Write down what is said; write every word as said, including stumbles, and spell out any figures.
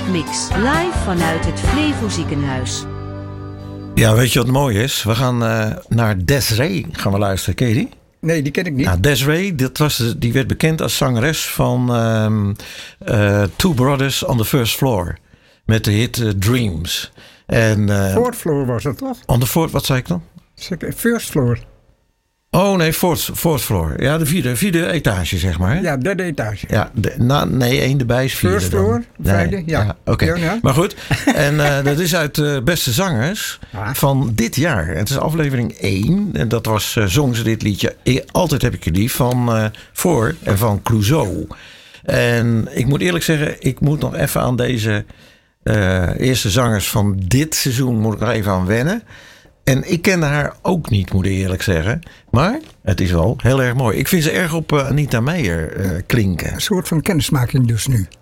Muziekmix, live vanuit het Flevo Ziekenhuis. Ja, weet je wat mooi is? We gaan uh, naar Des'ree gaan we luisteren. Ken je die? Nee, die ken ik niet. Nou, Des'ree, dat was, die werd bekend als zangeres van um, uh, Two Brothers on the First Floor. Met de hit uh, Dreams. En, uh, Fourth Floor was dat toch? On the fourth, wat zei ik dan? First Floor. Oh nee, fourth, fourth floor. Ja, de vierde, vierde etage, zeg maar. Ja, derde etage. Ja, de, na, nee, één erbij is vierde. First floor, dan. vijfde, nee, ja. ja Oké, okay. ja, ja. Maar goed. En uh, dat is uit de uh, beste zangers ja. van dit jaar. Het is aflevering één. En dat was, uh, zong ze dit liedje. Ik, Altijd heb ik je lief van uh, Voor en van Clouseau. En ik moet eerlijk zeggen, ik moet nog even aan deze uh, eerste zangers van dit seizoen moet ik nog even aan wennen. En ik kende haar ook niet, moet ik eerlijk zeggen. Maar het is wel heel erg mooi. Ik vind ze erg op uh, Anita Meijer uh, klinken. Een soort van kennismaking dus nu.